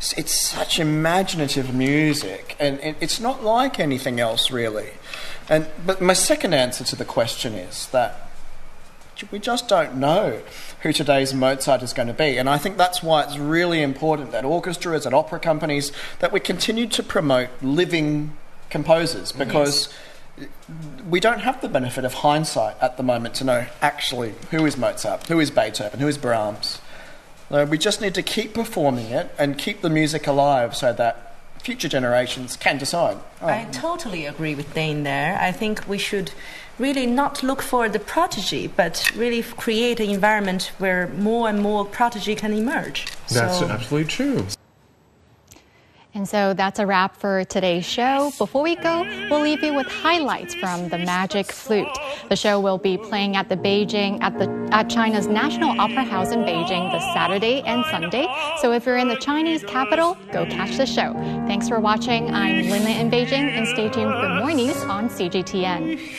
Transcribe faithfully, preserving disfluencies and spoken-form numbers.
it's such imaginative music, and it's not like anything else really. And but my second answer to the question is that we just don't know who today's Mozart is going to be. And I think that's why it's really important that orchestras and opera companies, that we continue to promote living composers, because yes. we don't have the benefit of hindsight at the moment to know actually who is Mozart, who is Beethoven, who is Brahms. So we just need to keep performing it and keep the music alive so that future generations can decide. Oh. I totally agree with Dane there. I think we should really not look for the prodigy, but really create an environment where more and more prodigy can emerge. That's so, absolutely true. And so that's a wrap for today's show. Before we go, we'll leave you with highlights from the Magic Flute. The show will be playing at the Beijing, at the at China's National Opera House in Beijing this Saturday and Sunday. So if you're in the Chinese capital, go catch the show. Thanks for watching. I'm Lin Lin in Beijing, and stay tuned for more news on C G T N.